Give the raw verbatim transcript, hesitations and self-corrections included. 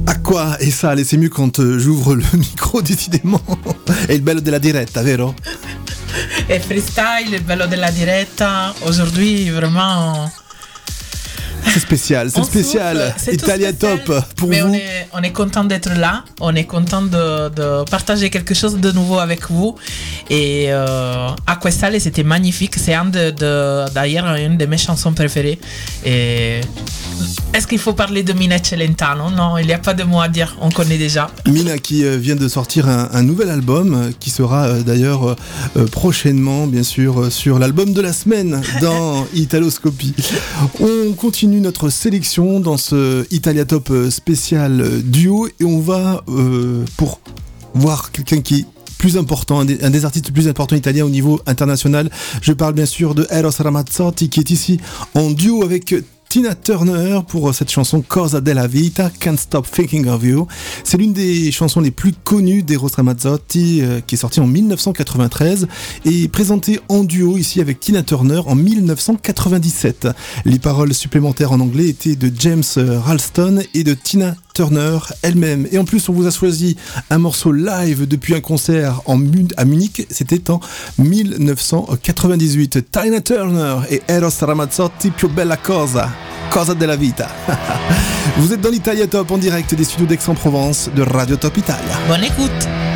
Acqua e sale, c'est mieux quand euh, j'ouvre le micro, décidément. È il bello della diretta, vero? Et freestyle, le bello della diretta. Aujourd'hui, vraiment. C'est spécial, c'est On spécial. souffle, c'est tout Italia spécial. Top pour Mais vous. on est, on est content d'être là. On est content de, de partager quelque chose de nouveau avec vous. Et euh, Acqua e Sale, c'était magnifique. C'est un de, de, d'ailleurs une de mes chansons préférées. Et est-ce qu'il faut parler de Mina Celentano? Non, il n'y a pas de mots à dire. On connaît déjà. Mina qui euh, vient de sortir un, un nouvel album euh, qui sera euh, d'ailleurs euh, euh, prochainement, bien sûr, euh, sur l'album de la semaine dans Italoscopie. On continue notre sélection dans ce Italia Top euh, spécial euh, duo et on va euh, pour voir quelqu'un qui est plus important, un des, un des artistes plus importants italiens au niveau international. Je parle bien sûr de Eros Ramazzotti qui est ici en duo avec Tina Turner pour cette chanson Cosa della Vita, Can't Stop Thinking of You. C'est l'une des chansons les plus connues d'Eros Ramazzotti euh, qui est sortie en dix-neuf cent quatre-vingt-treize et présentée en duo ici avec Tina Turner en dix-neuf cent quatre-vingt-dixsept. Les paroles supplémentaires en anglais étaient de James Ralston et de Tina Turner elle-même. Et en plus, on vous a choisi un morceau live depuis un concert en Mun- à Munich. C'était en dix-neuf cent quatre-vingt-dix-huit. Tina Turner et Eros Ramazzotti, Più bella cosa, Cosa della vita. Vous êtes dans l'Italia Top en direct des studios d'Aix-en-Provence de Radio Top Italia. Bonne écoute.